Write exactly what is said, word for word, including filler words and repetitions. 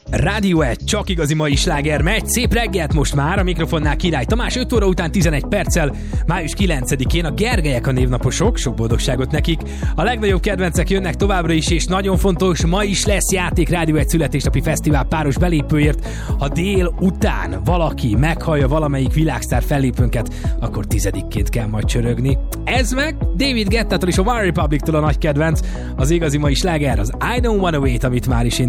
Rádió egy, csak igazi mai sláger megy. Szép reggelt most már, a mikrofonnál Király Tamás, öt óra után tizenegy perccel, május kilencedikén a Gergelyek a névnaposok, sok boldogságot nekik. A legnagyobb kedvencek jönnek továbbra is, és nagyon fontos, ma is lesz játék Rádió egy születésnapi fesztivál páros belépőért. Ha dél után valaki meghallja valamelyik világsztár fellépőnket, akkor tizedikként kell majd csörögni. Ez meg David Guettától és a One Republic-től a nagy kedvenc, az igazi mai sláger, az I Don't Wanna Wait, amit már is